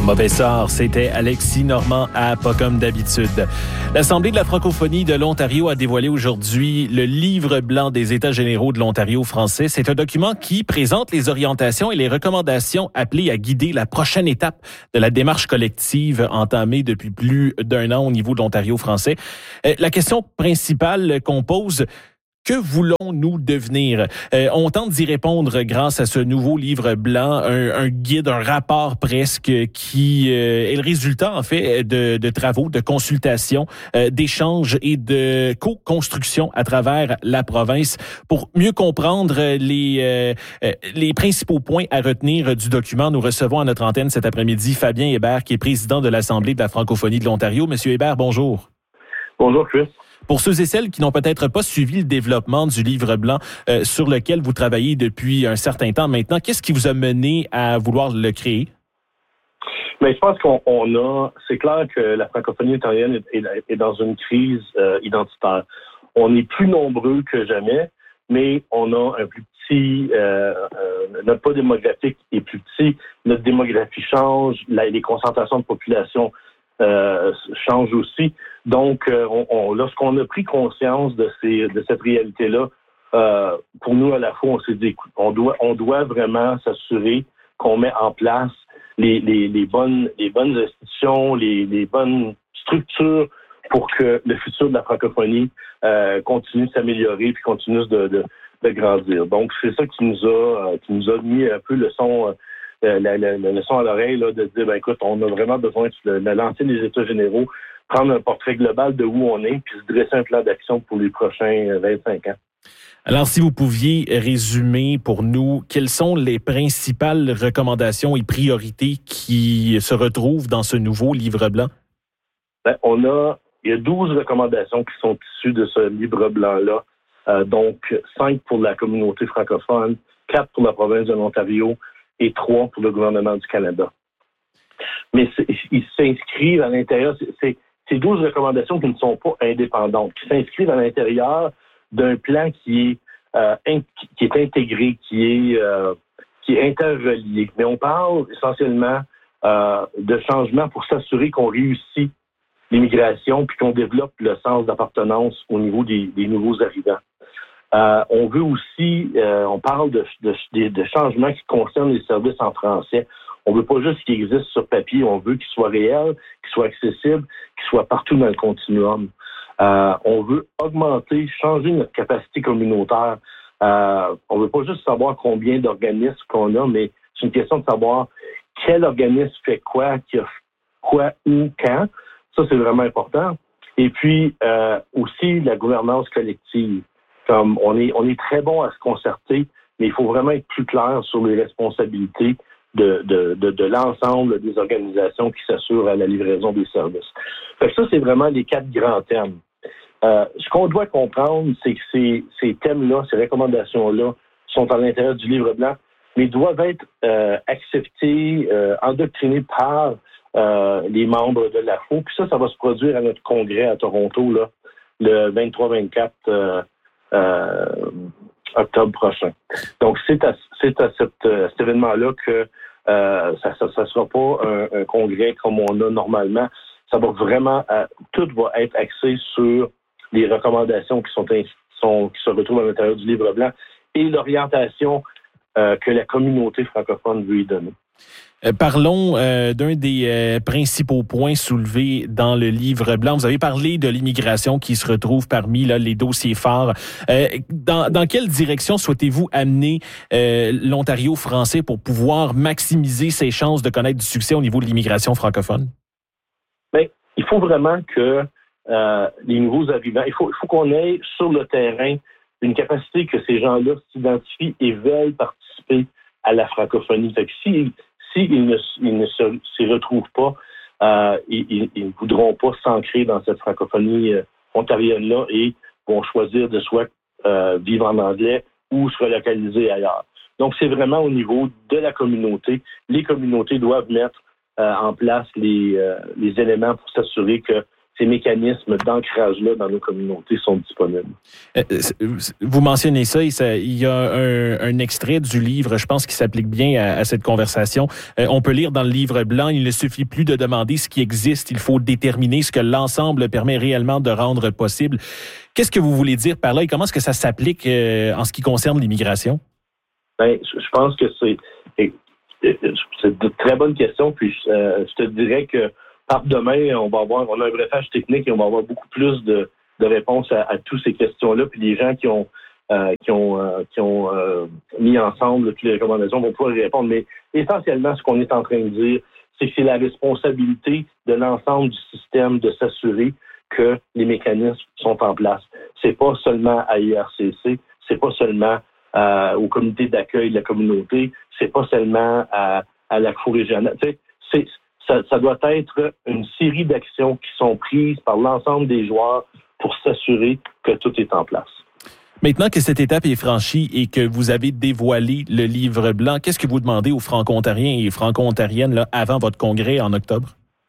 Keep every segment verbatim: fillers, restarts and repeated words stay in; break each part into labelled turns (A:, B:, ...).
A: Mauvais sort, c'était Alexis Normand à Pas comme d'habitude. L'Assemblée de la francophonie de l'Ontario a dévoilé aujourd'hui le Livre blanc des États généraux de l'Ontario français. C'est un document qui présente les orientations et les recommandations appelées à guider la prochaine étape de la démarche collective entamée depuis plus d'un an au niveau de l'Ontario français. La question principale qu'on pose: que voulons-nous devenir? Euh, on tente d'y répondre grâce à ce nouveau livre blanc, un, un guide, un rapport presque qui euh, est le résultat en fait de, de travaux, de consultations, euh, d'échanges et de co-construction à travers la province pour mieux comprendre les, euh, les principaux points à retenir du document. Nous recevons à notre antenne cet après-midi Fabien Hébert, qui est président de l'Assemblée de la francophonie de l'Ontario. Monsieur Hébert, bonjour.
B: Bonjour, Chris.
A: Pour ceux et celles qui n'ont peut-être pas suivi le développement du livre blanc euh, sur lequel vous travaillez depuis un certain temps maintenant, qu'est-ce qui vous a mené à vouloir le créer?
B: Mais je pense qu'on on a, c'est clair que la francophonie ontarienne est, est, est dans une crise euh, identitaire. On est plus nombreux que jamais, mais on a un plus petit, euh, euh, notre poids démographique est plus petit, notre démographie change, la, les concentrations de population Euh, change aussi. Donc, euh, on, on, lorsqu'on a pris conscience de, ces, de cette réalité-là, euh, pour nous, à la fois, on s'est dit, écoute, on doit, on doit vraiment s'assurer qu'on met en place les, les, les, bonnes, les bonnes institutions, les, les bonnes structures pour que le futur de la francophonie euh, continue de s'améliorer puis continue de, de, de grandir. Donc, c'est ça qui nous a, qui nous a mis un peu le son... Euh, La, la, la leçon à l'oreille, là, de dire, ben écoute, on a vraiment besoin de, de lancer les États généraux, prendre un portrait global de où on est, puis se dresser un plan d'action pour les prochains vingt-cinq ans.
A: Alors, si vous pouviez résumer pour nous, quelles sont les principales recommandations et priorités qui se retrouvent dans ce nouveau livre blanc?
B: Ben, on a, il y a douze recommandations qui sont issues de ce livre blanc-là, euh, donc cinq pour la communauté francophone, quatre pour la province de l'Ontario, et trois pour le gouvernement du Canada. Mais ils s'inscrivent à l'intérieur, c'est ces douze recommandations qui ne sont pas indépendantes, qui s'inscrivent à l'intérieur d'un plan qui est, euh, in, qui est intégré, qui est, euh, qui est interrelié. Mais on parle essentiellement euh, de changements pour s'assurer qu'on réussit l'immigration puis qu'on développe le sens d'appartenance au niveau des, des nouveaux arrivants. Euh, on veut aussi, euh, on parle de, de, de, de changements qui concernent les services en français. On veut pas juste qu'ils existent sur papier, on veut qu'ils soient réels, qu'ils soient accessibles, qu'ils soient partout dans le continuum. Euh, on veut augmenter, changer notre capacité communautaire. Euh, on veut pas juste savoir combien d'organismes qu'on a, mais c'est une question de savoir quel organisme fait quoi, qui a quoi, où, quand. Ça, c'est vraiment important. Et puis, euh, aussi la gouvernance collective. Comme on est, on est très bon à se concerter, mais il faut vraiment être plus clair sur les responsabilités de, de, de, de l'ensemble des organisations qui s'assurent à la livraison des services. Fait que ça, c'est vraiment les quatre grands thèmes. Euh, ce qu'on doit comprendre, c'est que ces, ces thèmes-là, ces recommandations-là, sont à l'intérieur du livre blanc, mais doivent être euh, acceptés, euh, endoctrinés par euh, les membres de l'A F O. Puis ça, ça va se produire à notre congrès à Toronto, là, le vingt-trois vingt-quatre euh, Euh, octobre prochain. Donc, c'est à, c'est à cette, euh, cet événement-là que euh, ça ne sera pas un, un congrès comme on a normalement. Ça va vraiment, euh, tout va être axé sur les recommandations qui sont, sont qui se retrouvent à l'intérieur du livre blanc et l'orientation euh, que la communauté francophone veut y donner.
A: Euh, parlons euh, d'un des euh, principaux points soulevés dans le livre blanc. Vous avez parlé de l'immigration qui se retrouve parmi là, les dossiers phares. Euh, dans, dans quelle direction souhaitez-vous amener euh, l'Ontario français pour pouvoir maximiser ses chances de connaître du succès au niveau de l'immigration francophone?
B: Bien, il faut vraiment que euh, les nouveaux arrivants, il faut, il faut qu'on ait sur le terrain une capacité que ces gens-là s'identifient et veulent participer à la francophonie. Fait que si S'ils ne, ils ne se, s'y retrouvent pas, euh, ils ne voudront pas s'ancrer dans cette francophonie euh, ontarienne-là et vont choisir de soit euh, vivre en anglais ou se relocaliser ailleurs. Donc, c'est vraiment au niveau de la communauté. Les communautés doivent mettre euh, en place les, euh, les éléments pour s'assurer que ces mécanismes d'ancrage-là dans nos communautés sont disponibles.
A: Euh, vous mentionnez ça, il y a un, un extrait du livre, je pense, qui s'applique bien à, à cette conversation. Euh, on peut lire dans le livre blanc, il ne suffit plus de demander ce qui existe, il faut déterminer ce que l'ensemble permet réellement de rendre possible. Qu'est-ce que vous voulez dire par là et comment est-ce que ça s'applique euh, en ce qui concerne l'immigration?
B: Ben, je pense que c'est, c'est de très bonnes questions, puis euh, je te dirais que par demain, on va avoir, on a un briefage technique et on va avoir beaucoup plus de, de réponses à, à toutes ces questions-là. Puis les gens qui ont euh, qui ont euh, qui ont euh, mis ensemble toutes les recommandations vont pouvoir y répondre. Mais essentiellement, ce qu'on est en train de dire, c'est que c'est la responsabilité de l'ensemble du système de s'assurer que les mécanismes sont en place. C'est pas seulement à I R C C, c'est pas seulement euh, au comité d'accueil de la communauté, c'est pas seulement à, à la Cour régionale. Tu sais, c'est Ça, ça doit être une série d'actions qui sont prises par l'ensemble des joueurs pour s'assurer que tout est en place.
A: Maintenant que cette étape est franchie et que vous avez dévoilé le livre blanc, qu'est-ce que vous demandez aux Franco-Ontariens et Franco-Ontariennes là, avant votre congrès en octobre?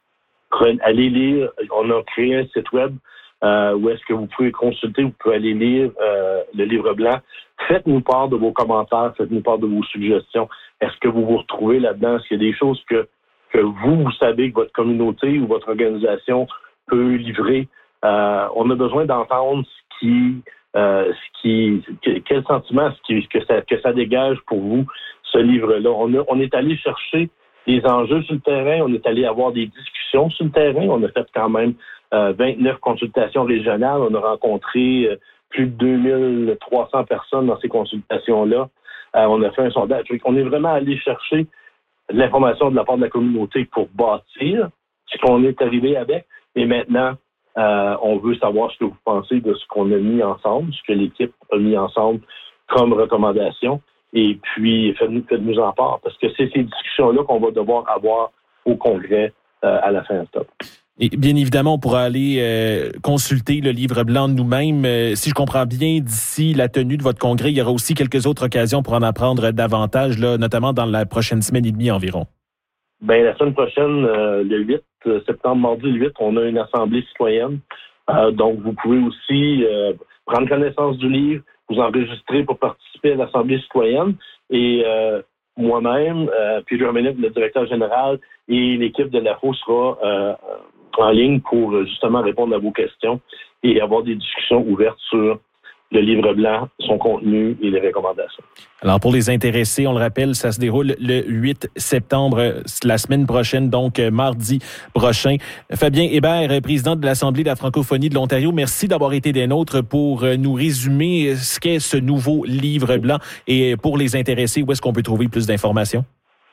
B: Allez lire. On a créé un site web euh, où est-ce que vous pouvez consulter, vous pouvez aller lire euh, le livre blanc. Faites-nous part de vos commentaires, faites-nous part de vos suggestions. Est-ce que vous vous retrouvez là-dedans? Est-ce qu'il y a des choses que que vous, vous savez que votre communauté ou votre organisation peut livrer. Euh, on a besoin d'entendre ce qui, euh, ce qui, que, quel sentiment ce qui, que, ça, que ça dégage pour vous, ce livre-là. On, a, on est allé chercher des enjeux sur le terrain, on est allé avoir des discussions sur le terrain. On a fait quand même euh, vingt-neuf consultations régionales. On a rencontré euh, plus de deux mille trois cents personnes dans ces consultations-là. Euh, on a fait un sondage. On est vraiment allé chercher de l'information de la part de la communauté pour bâtir ce qu'on est arrivé avec. Et maintenant, euh, on veut savoir ce que vous pensez de ce qu'on a mis ensemble, ce que l'équipe a mis ensemble comme recommandation. Et puis, faites-nous, faites-nous en part, parce que c'est ces discussions-là qu'on va devoir avoir au Congrès euh, à la fin octobre.
A: Et bien évidemment, on pourra aller euh, consulter le livre blanc nous-mêmes. Euh, si je comprends bien, d'ici la tenue de votre congrès, il y aura aussi quelques autres occasions pour en apprendre davantage, là, notamment dans la prochaine semaine et demie environ.
B: Bien, la semaine prochaine, euh, le huit septembre, mardi le huit, on a une assemblée citoyenne. Euh, donc, vous pouvez aussi euh, prendre connaissance du livre, vous enregistrer pour participer à l'assemblée citoyenne. Et euh, moi-même, euh, puis Dominique, le directeur général, et l'équipe de l'A F O sera euh, en ligne pour justement répondre à vos questions et avoir des discussions ouvertes sur le livre blanc, son contenu et les recommandations.
A: Alors, pour les intéressés, on le rappelle, ça se déroule le huit septembre, la semaine prochaine, donc mardi prochain. Fabien Hébert, président de l'Assemblée de la francophonie de l'Ontario, merci d'avoir été des nôtres pour nous résumer ce qu'est ce nouveau livre blanc et pour les intéressés, où est-ce qu'on peut trouver plus d'informations?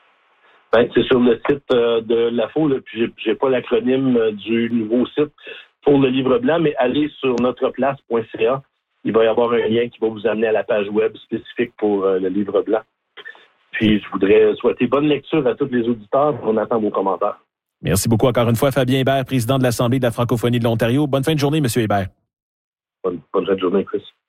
B: Ben, c'est sur le site euh, de l'A F O, là, puis j'ai, j'ai pas l'acronyme euh, du nouveau site pour le livre blanc, mais allez sur notreplace point c a. Il va y avoir un lien qui va vous amener à la page web spécifique pour euh, le livre blanc. Puis je voudrais souhaiter bonne lecture à tous les auditeurs. On attend vos commentaires.
A: Merci beaucoup encore une fois, Fabien Hébert, président de l'Assemblée de la francophonie de l'Ontario. Bonne fin de journée, M. Hébert.
B: Bonne, bonne fin de journée, Chris.